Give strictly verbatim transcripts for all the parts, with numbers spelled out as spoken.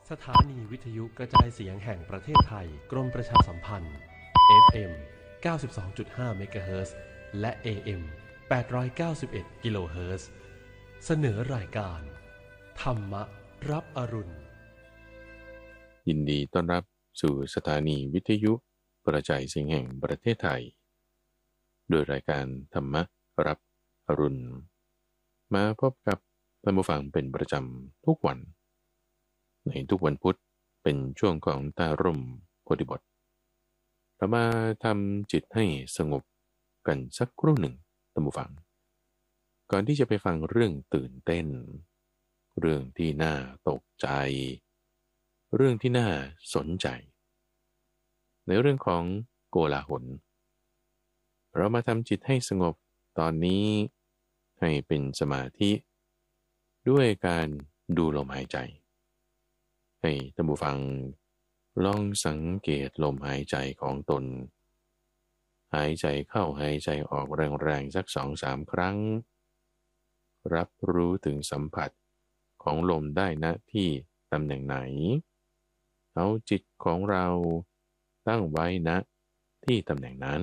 สถานีวิทยุกระจายเสียงแห่งประเทศไทยกรมประชาสัมพันธ์ เอฟ เอ็ม เก้าสิบสองจุดห้า เมกะเฮิรตซ์ และ เอ เอ็ม แปดร้อยเก้าสิบเอ็ด กิโลเฮิรตซ์ เสนอรายการธรรมรับอรุณยินดีต้อนรับสู่สถานีวิทยุกระจายเสียงแห่งประเทศไทยโดยรายการธรรมรับอรุณมาพบกับท่านผู้ฟังเป็นประจำทุกวันในทุกวันพุธเป็นช่วงของใต้ร่มโพธิบทเรามาทำจิตให้สงบกันสักครู่หนึ่งท่านผู้ฟังก่อนที่จะไปฟังเรื่องตื่นเต้นเรื่องที่น่าตกใจเรื่องที่น่าสนใจในเรื่องของโกลาหลเรามาทำจิตให้สงบตอนนี้ให้เป็นสมาธิด้วยการดูลมหายใจให้ท่านผู้ฟังลองสังเกตลมหายใจของตนหายใจเข้าหายใจออกแรงๆสักสองสามครั้งรับรู้ถึงสัมผัสของลมได้ณที่ตำแหน่งไหนเอาจิตของเราตั้งไว้ณที่ตำแหน่งนั้น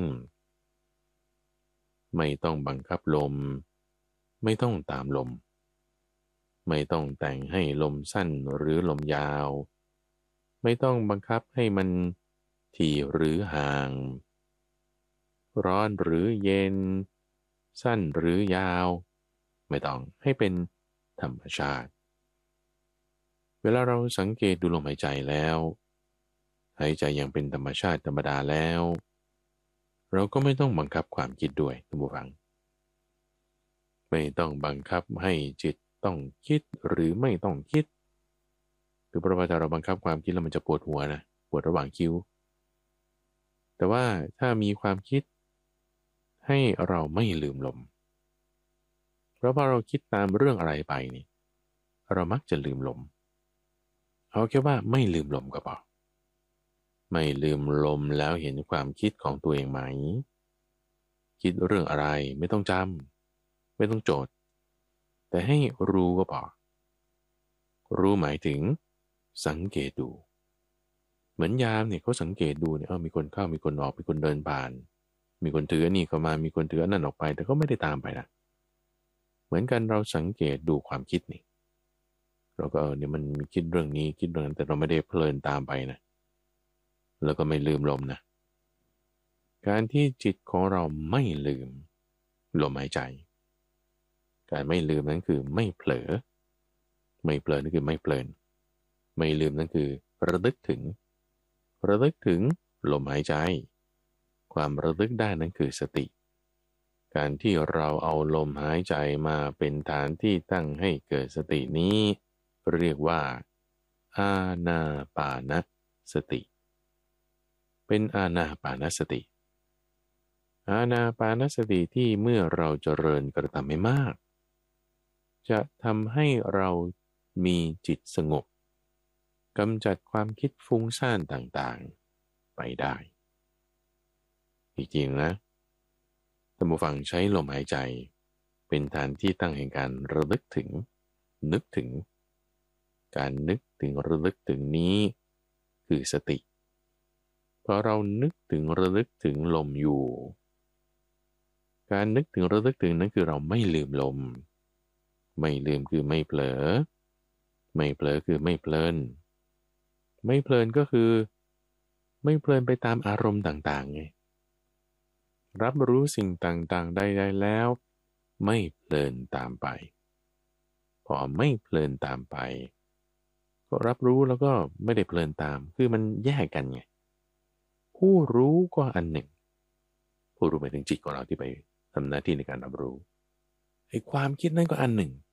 ไม่ต้องบังคับลมไม่ต้องตามลมไม่ต้องแต่งให้ลมสั้นหรือลมยาวไม่ต้องบังคับให้มันถี่หรือห่างร้อนหรือเย็นสั้นหรือยาวไม่ต้องให้เป็นธรรมชาติเวลาเราสังเกตดูลมหายใจแล้วหายใจอย่างเป็นธรรมชาติธรรมดาแล้วเราก็ไม่ต้องบังคับความคิดด้วยท่านผู้ฟังไม่ต้องบังคับให้จิตต้องคิดหรือไม่ต้องคิดคือเพราะว่าถ้าเราบังคับความคิดแล้วมันจะปวดหัวนะปวดระหว่างคิ้วแต่ว่าถ้ามีความคิดให้เราไม่ลืมลมเพราะพอเราคิดตามเรื่องอะไรไปนี่เรามักจะลืมลมเอาแค่ว่าไม่ลืมลมก็พอไม่ลืมลมแล้วเห็นความคิดของตัวเองไหมคิดเรื่องอะไรไม่ต้องจำไม่ต้องโจทย์แต่ให้รู้ก็พอรู้หมายถึงสังเกตดูเหมือนยามเนี่ยเขาสังเกตดูเนี่ยเออมีคนเข้ามีคนออกมีคนเดินผ่านมีคนถือนี่เข้ามามีคนถือนั่นออกไปแต่ก็ไม่ได้ตามไปนะเหมือนกันเราสังเกตดูความคิดนี่เราก็เออเนี่ยมันมีคิดเรื่องนี้คิดเรื่องนั้นแต่เราไม่ได้เพลินตามไปนะแล้วก็ไม่ลืมลมนะการที่จิตของเราไม่ลืมลมหายใจการไม่ลืมนั้นคือไม่เผลอไม่เผลอนั่นคือไม่เพลินไม่ลืมนั่นคือระลึกถึงระลึกถึงลมหายใจความระลึกได้นั้นคือสติการที่เราเอาลมหายใจมาเป็นฐานที่ตั้งให้เกิดสตินี้เรียกว่าอานาปานสติเป็นอานาปานสติอานาปานสติที่เมื่อเราเจริญกระทำให้มากจะทำให้เรามีจิตสงบกำจัดความคิดฟุ้งซ่านต่างๆไปได้จริงๆนะท่านผู้ฟังใช้ลมหายใจเป็นฐานที่ตั้งแห่งการระลึกถึงนึกถึงการนึกถึงระลึกถึงนี้คือสติพอเรานึกถึงระลึกถึงลมอยู่การนึกถึงระลึกถึงนั้นคือเราไม่ลืมลมไม่ลืมคือไม่เผลอไม่เผลอคือไม่เพลินไม่เพลินก็คือไม่เพลินไปตามอารมณ์ต่างๆไงรับรู้สิ่งต่างๆใดๆแล้วไม่เพลินตามไปพอไม่เพลินตามไปก็รับรู้แล้วก็ไม่ได้เพลินตามคือมันแยกกันไงผู้รู้ก็อันหนึ่งผู้รู้หมายถึงจิตของเราที่ไปทำหน้าที่ในการรับรู้ไอ้ความคิดนั่นก็อันหนึ่ง